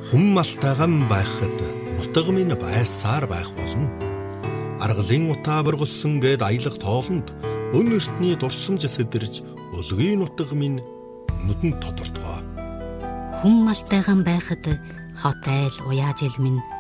Хүн малтайган байхад нутаг минь байсаар байх болно. Аргалын утаа бургалсан гээд аялах тоолонд өн эртний дурсамж сэдэрж өлгийн нутаг минь нүдэнд тодортгоо. Хүн малтайган байхад хот айл уяа жил минь